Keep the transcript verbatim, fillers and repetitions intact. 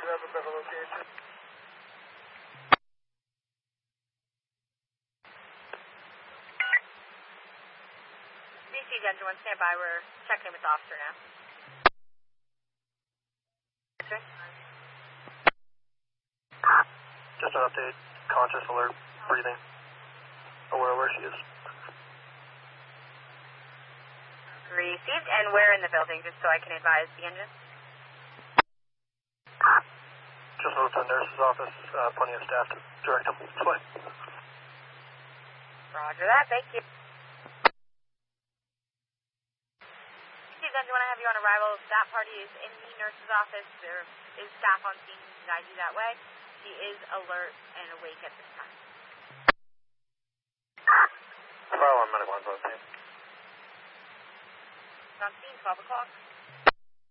have a better location. B C Denver one, stand by. We're checking in with the officer now. Okay. Just an update. Conscious, alert, breathing. Aware where she is. Received, and where in the building, just so I can advise the engine? Just moved to the nurse's office. Uh, plenty of staff to direct them this way. Roger that, thank you. Steve, then do you want to have you on arrival? That party is in the nurse's office. There is staff on scene to guide you that way. She is alert and awake at this time. Fire alarm medical on both teams. On scene, twelve o'clock.